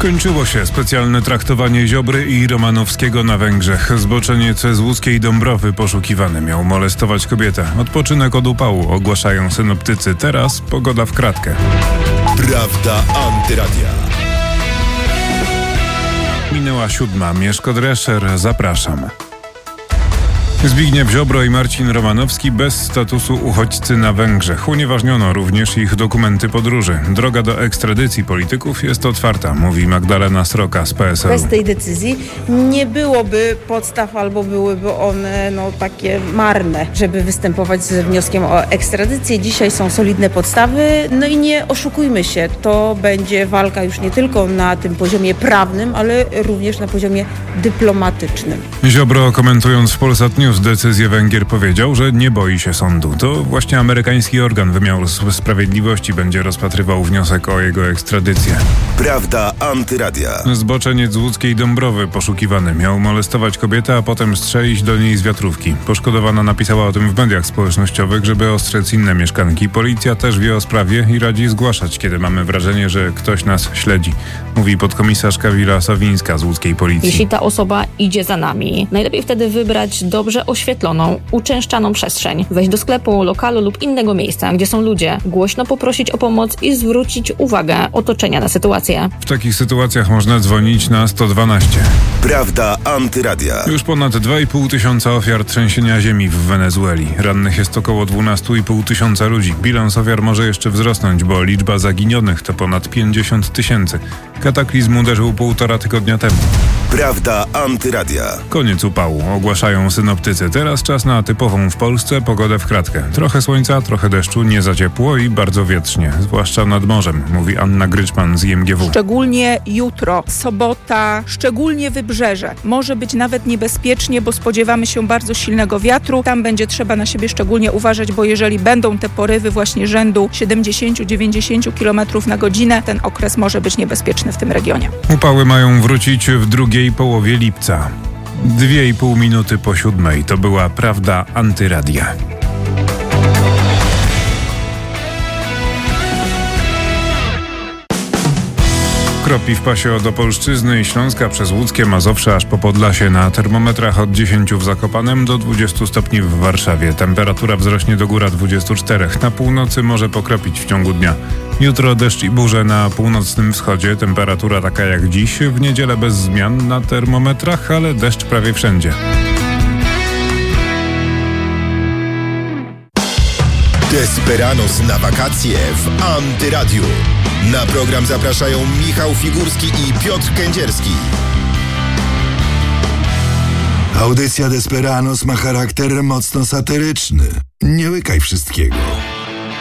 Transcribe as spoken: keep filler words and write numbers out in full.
Skończyło się specjalne traktowanie Ziobry i Romanowskiego na Węgrzech. Zboczeniec z łódzkiej Dąbrowy poszukiwany miał molestować kobietę. Odpoczynek od upału, ogłaszają synoptycy. Teraz pogoda w kratkę. Prawda Antyradia. Minęła siódma. Mieszko Drescher, zapraszam. Zbigniew Ziobro i Marcin Romanowski bez statusu uchodźcy na Węgrzech. Unieważniono również ich dokumenty podróży. Droga do ekstradycji polityków jest otwarta, mówi Magdalena Sroka z P S L u. Bez tej decyzji nie byłoby podstaw albo byłyby one no, takie marne, żeby występować z wnioskiem o ekstradycję. Dzisiaj są solidne podstawy, no i nie oszukujmy się, to będzie walka już nie tylko na tym poziomie prawnym, ale również na poziomie dyplomatycznym. Ziobro, komentując w Polsat News decyzję Węgier, powiedział, że nie boi się sądu. To właśnie amerykański organ wymiaru sprawiedliwości będzie rozpatrywał wniosek o jego ekstradycję. Prawda Antyradia. Zboczeniec z łódzkiej Dąbrowy poszukiwany miał molestować kobietę, a potem strzelić do niej z wiatrówki. Poszkodowana napisała o tym w mediach społecznościowych, żeby ostrzec inne mieszkanki. Policja też wie o sprawie i radzi zgłaszać, kiedy mamy wrażenie, że ktoś nas śledzi, mówi podkomisarz Kamila Sawińska z łódzkiej policji. Jeśli ta osoba idzie za nami, najlepiej wtedy wybrać dobrze oświetloną, uczęszczaną przestrzeń. Wejść do sklepu, lokalu lub innego miejsca, gdzie są ludzie. Głośno poprosić o pomoc i zwrócić uwagę otoczenia na sytuację. W takich sytuacjach można dzwonić na sto dwanaście. Prawda Antyradia. Już ponad dwa i pół tysiąca ofiar trzęsienia ziemi w Wenezueli. Rannych jest około dwanaście i pół tysiąca ludzi. Bilans ofiar może jeszcze wzrosnąć, bo liczba zaginionych to ponad pięćdziesiąt tysięcy. Kataklizm uderzył półtora tygodnia temu. Prawda Antyradia. Koniec upału, ogłaszają synoptycy. Teraz czas na typową w Polsce pogodę w kratkę. Trochę słońca, trochę deszczu, nie za ciepło i bardzo wietrznie, zwłaszcza nad morzem, mówi Anna Gryczman z I M G W. Szczególnie jutro, sobota, szczególnie wybrzeże. Może być nawet niebezpiecznie, bo spodziewamy się bardzo silnego wiatru. Tam będzie trzeba na siebie szczególnie uważać, bo jeżeli będą te porywy właśnie rzędu siedemdziesiąt do dziewięćdziesięciu kilometrów na godzinę, ten okres może być niebezpieczny w tym regionie. Upały mają wrócić w drugiej połowie lipca. Dwie i pół minuty po siódmej. To była Prawda Antyradia. Kropi w pasie od Opolszczyzny i Śląska przez Łódzkie, Mazowsze aż po Podlasie. Na termometrach od dziesięciu w Zakopanem do dwudziestu stopni w Warszawie. Temperatura wzrośnie do góra dwudziestu czterech. Na północy może pokropić w ciągu dnia. Jutro deszcz i burze na północnym wschodzie. Temperatura taka jak dziś. W niedzielę bez zmian na termometrach, ale deszcz prawie wszędzie. Desperados na wakacje w Antyradiu. Na program zapraszają Michał Figurski i Piotr Kędzierski. Audycja Desperados ma charakter mocno satyryczny. Nie łykaj wszystkiego.